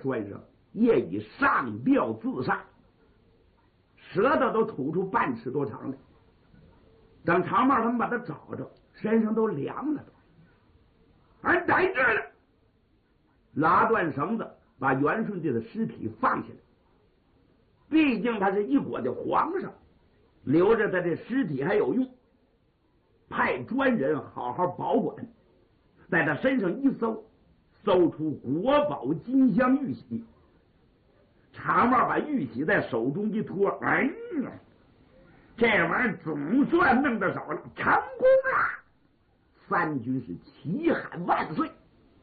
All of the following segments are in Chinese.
栓上，也已上吊自杀，舌头都吐出半尺多长来。等长帽他们把他找着，身上都凉了，俺逮着了，拉断绳子，把袁顺帝的尸体放下来。毕竟他是一国的皇上，留着他这尸体还有用，派专人好好保管。在他身上一搜，搜出国宝金镶玉玺。长帽把玉玺在手中一托，哎呀，这玩意儿总算弄得手了，成功了！三军是齐喊万岁。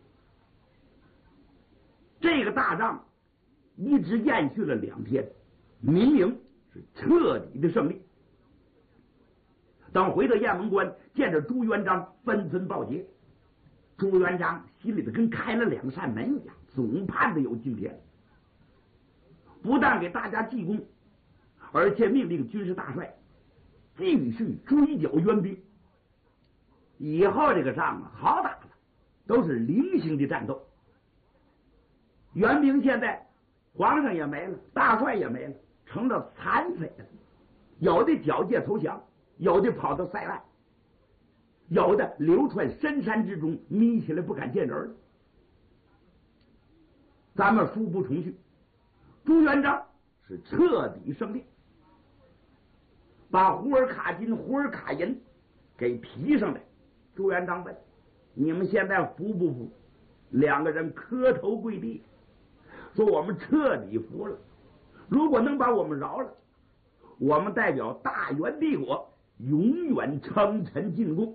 这个大仗一直延续了2天，民营是彻底的胜利。等回到雁门关，见着朱元璋，纷纷报捷。朱元璋心里头跟开了2扇门一样，总盼着有今天。不但给大家记功，而且命令军事大帅继续追剿援兵。以后这个仗啊，好打了，都是零星的战斗。援兵现在皇上也没了，大帅也没了，成了残匪了。有的缴械投降，有的跑到塞外，有的流窜深山之中，眯起来不敢见人了。咱们书不重叙，朱元璋是彻底胜利，把胡尔卡金、胡尔卡银给提上来。朱元璋问：“你们现在服不服？”2个人磕头跪地，说：“我们彻底服了。如果能把我们饶了，我们代表大元帝国永远称臣进贡。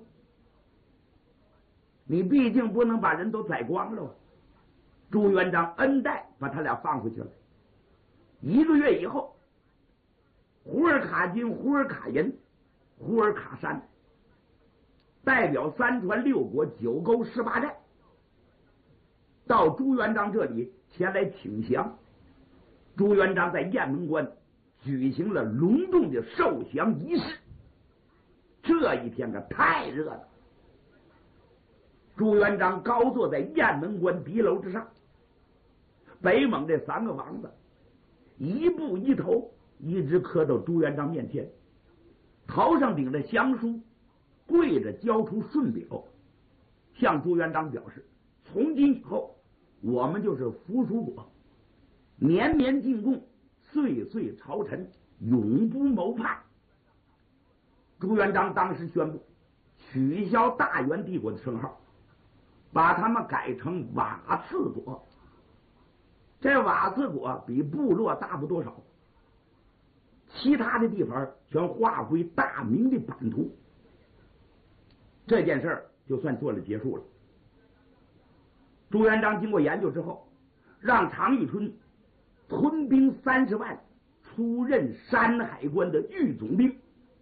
你毕竟不能把人都宰光了。”朱元璋恩待，把他俩放回去了。1个月以后，胡尔卡金、胡尔卡银、胡尔卡山代表3川6国9沟18寨到朱元璋这里前来请降。朱元璋在雁门关举行了隆重的受降仪式。这一天可太热了。朱元璋高坐在雁门关敌楼之上，北蒙这3个王子一步一头一直磕到朱元璋面前，头上顶着降书，跪着交出顺表，向朱元璋表示：从今以后我们就是扶蜀国，年年进贡，岁岁朝臣，永不谋叛。朱元璋当时宣布取消大元帝国的称号，把他们改成瓦剌国。这瓦剌国比部落大不多少，其他的地方全划归大明的版图。这件事儿就算做了结束了。朱元璋经过研究之后，让常遇春屯兵30万，出任山海关的御总兵，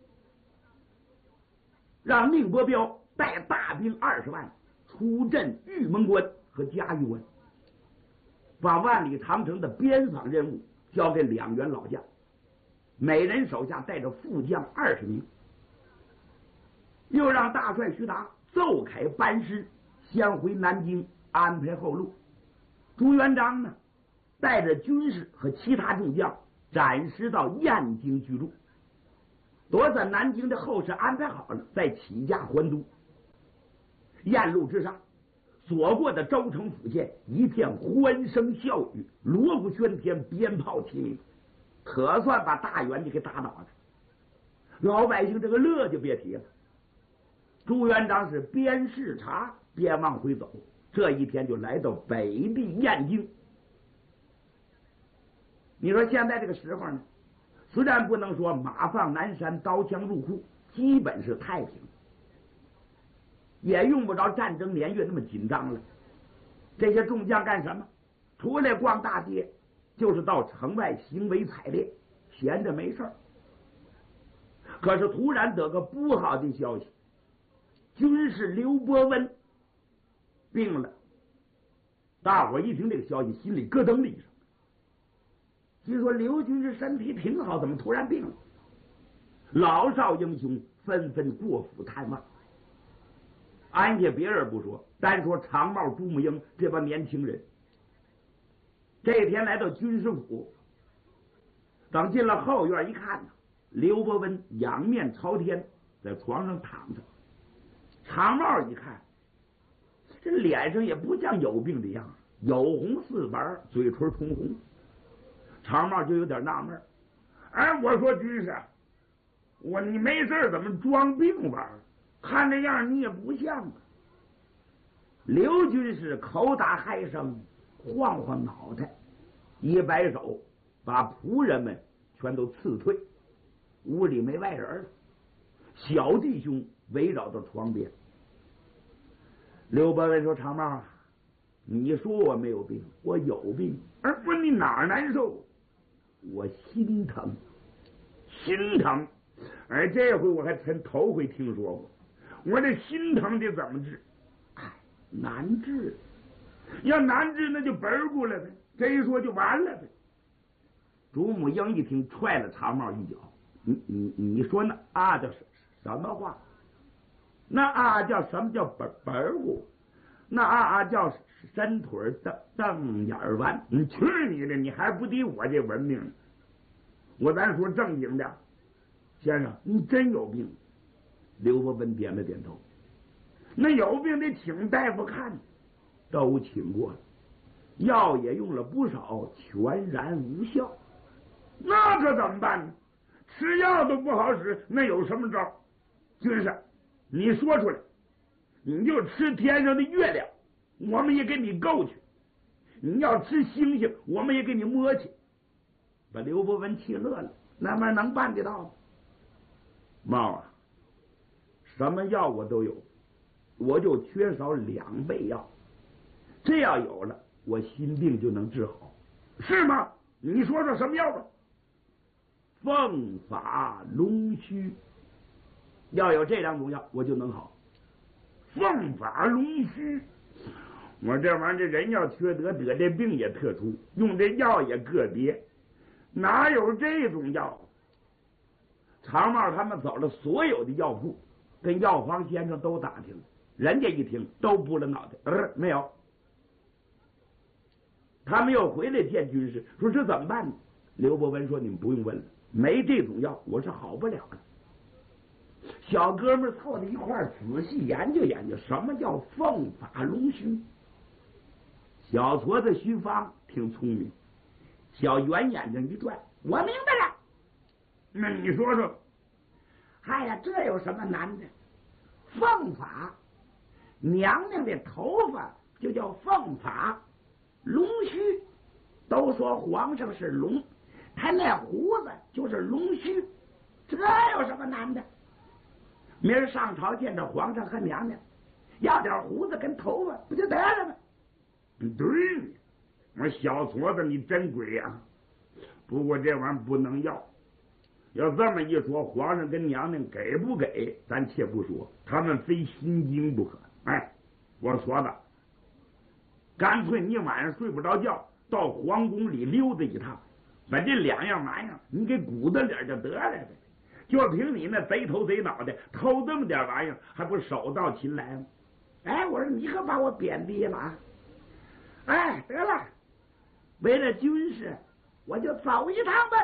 让宁伯彪带大兵20万，出镇玉门关和嘉峪关，把万里长城的边防任务交给2员老将，每人手下带着副将20名。又让大帅徐达奏凯班师，先回南京安排后路。朱元璋呢，带着军士和其他众将暂时到燕京居住，躲在南京的后事安排好了，再起驾还都。燕路之上，所过的州城府县一片欢声笑语，锣鼓喧天，鞭炮齐鸣，可算把大元就给打倒了。老百姓这个乐就别提了。朱元璋是边视察边往回走，这一天就来到北地燕京。你说现在这个时候呢，虽然不能说马放南山，刀枪入库，基本是太平，也用不着战争年月那么紧张了。这些众将干什么？出来逛大街，就是到城外行为采猎，闲着没事儿。可是突然得个不好的消息，军师刘伯温病了。大伙一听这个消息，心里咯噔了一声。据说刘军师身体挺好，怎么突然病了？老少英雄纷纷过府探望。按下别人不说，单说长帽、朱木英这帮年轻人， 这天来到军师府，等进了后院一看呢，刘伯温仰面朝天，在床上躺着。长帽一看，这脸上也不像有病的样子，有红似白，嘴唇通红。长帽就有点纳闷，哎，我说军师，你没事怎么装病吧？看这样你也不像啊。刘军师口打嗨声，晃晃脑袋，一摆手，把仆人们全都辞退，屋里没外人了。小弟兄围绕到床边。刘伯温说：“长帽啊，你说我没有病，我有病。而不是你哪儿难受？我心疼，心疼。而这回我还真头回听说过。我这心疼的怎么治？哎，难治。要难治，那就本儿过来呗。这一说就完了呗。”朱母英一听，踹了长帽一脚：“你说那啊叫什么话？那啊叫什么叫本儿过？那啊叫伸腿瞪眼弯。你去你的！你还不敌我这文明？我咱说正经的，先生，你真有病。”刘伯温点了点头。那有病得请大夫看，都请过了，药也用了不少，全然无效。那可怎么办呢？吃药都不好使，那有什么招？军师，你说出来，你就吃天上的月亮，我们也给你够去；你要吃星星，我们也给你摸去。把刘伯温气乐了，那玩意儿能办得到吗？猫啊，什么药我都有，我就缺少2倍药，这要有了，我心病就能治好，是吗？你说说什么药吧？凤法龙须，要有这2种药，我就能好。凤法龙须，我这玩意儿，这人要缺德，得这病也特殊，用这药也个别，哪有这种药？长帽他们走了所有的药铺，跟药房先生都打听，人家一听都拨了脑袋，没有。他们又回来见军师，说这怎么办呢？刘伯温说：“你们不用问了，没这种药，我是好不了的。”小哥们凑在一块儿，仔细研究研究，什么叫凤法龙须。小矬子徐芳挺聪明，小圆眼睛一转，我明白了。那你说说。哎呀，这有什么难的？凤发，娘娘的头发就叫凤发，龙须，都说皇上是龙，他那胡子就是龙须，这有什么难的？明儿上朝见着皇上和娘娘，要点胡子跟头发，不就得了吗？对，我小矬子你真鬼呀！不过这玩意儿不能要。要这么一说，皇上跟娘娘给不给，咱且不说，他们非心惊不可。哎，我说的，干脆你晚上睡不着觉，到皇宫里溜达一趟，把这2样玩意儿你给鼓捣点就得了呗。就凭你那贼头贼脑的偷这么点玩意儿，还不手到擒来吗？哎，我说你可把我贬低了啊！哎，得了，为了军事，我就走一趟吧。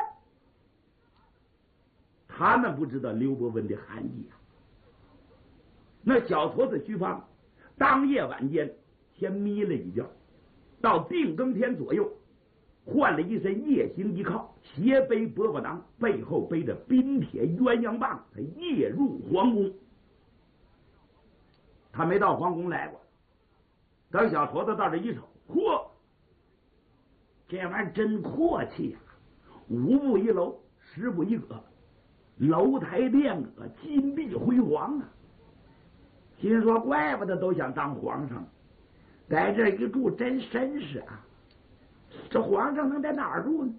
他们不知道刘伯温的含义啊。那小矬子徐芳当夜晚间先眯了一觉，到定更天左右，换了一身夜行衣靠，斜背饽饽囊，背后背着冰铁鸳鸯棒，他夜入皇宫。他没到皇宫来过，等小矬子到这一瞅，嚯，这玩意儿真阔气呀！5步1楼，10步1阁，楼台殿阁，金碧辉煌啊！心说怪不得都想当皇上，在这一住真绅士啊！这皇上能在哪儿住呢？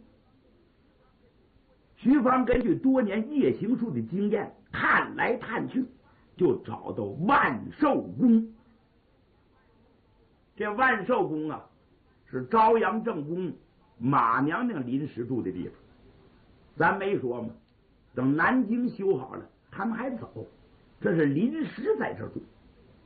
徐芳根据多年夜行术的经验，探来探去，就找到万寿宫。这万寿宫啊，是朝阳正宫马娘娘临时住的地方。咱没说吗？等南京修好了，他们还走，这是临时在这住。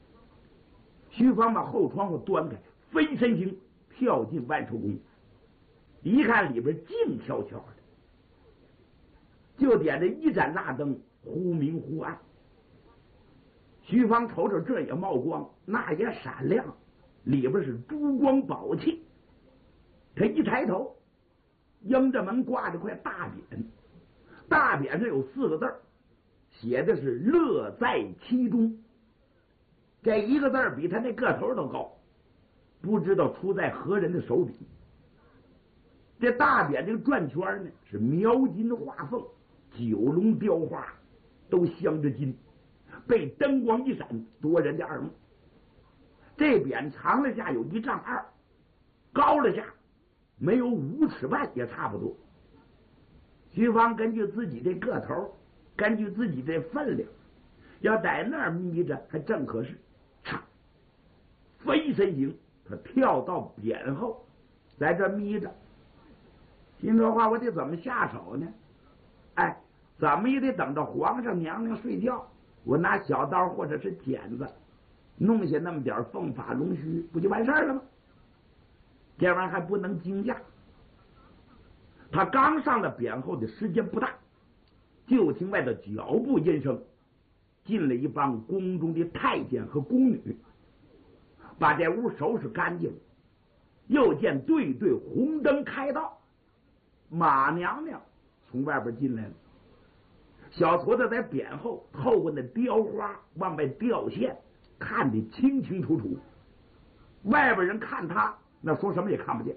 徐芳把后窗户端开，飞身行跳进万寿宫。 一看里边静悄悄的，就点着一盏蜡灯，忽明忽暗。徐芳瞅瞅，这也冒光，那也闪亮，里边是珠光宝气。他一抬头，迎着门挂着块大匾，大匾上有4个字，写的是乐在其中。这一个字比他那个头都高，不知道出在何人的手笔。这大匾这个转圈呢，是描金画凤，9龙雕花，都镶着金，被灯光一闪，夺人的耳目。这匾长了下有1丈2，高了下没有5尺半也差不多。徐芳根据自己这个头，根据自己这分量，要在那儿眯着还正合适。嚓，飞身行，他跳到匾后，在这眯着。心说话，我得怎么下手呢？哎，怎么也得等着皇上娘娘睡觉，我拿小刀或者是剪子弄下那么点凤发龙须，不就完事儿了吗？这玩意儿还不能惊吓。他刚上了匾后的时间不大，就听外头脚步音声，进了一帮宫中的太监和宫女，把这屋收拾干净。又见对对红灯开道，马娘娘从外边进来了。小矬子在匾后透过那雕花往外掉线，看得清清楚楚。外边人看他，那说什么也看不见。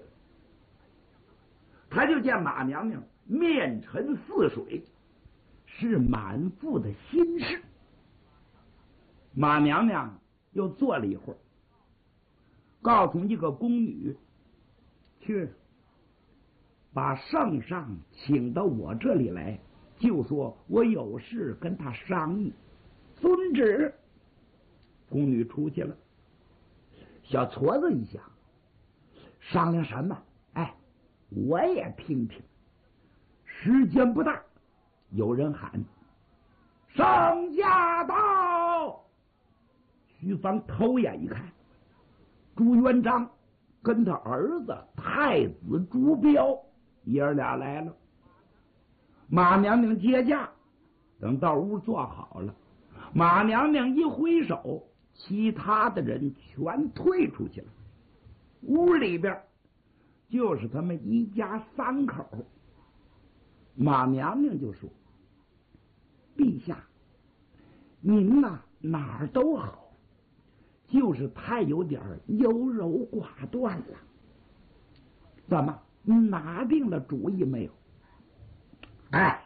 他就见马娘娘面沉似水，是满腹的心事。马娘娘又坐了一会儿，告诉一个宫女，去把圣上请到我这里来，就说我有事跟他商议。遵旨。宫女出去了。小矬子一想，商量什么？哎，我也听听。时间不大，有人喊：“圣驾到！”徐芳偷眼一看，朱元璋跟他儿子太子朱标爷儿俩来了。马娘娘接驾，等到屋坐好了，马娘娘一挥手，其他的人全退出去了。屋里边就是他们一家3口。马娘娘就说：“陛下，您呐哪儿都好，就是太有点优柔寡断了。怎么拿定了主意没有？”哎，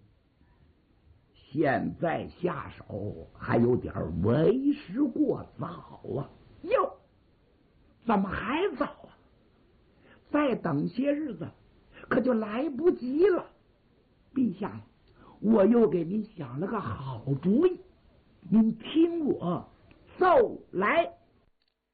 现在下手还有点为时过早啊！哟，怎么还早啊？再等些日子可就来不及了。陛下，我又给您想了个好主意，您听我奏来。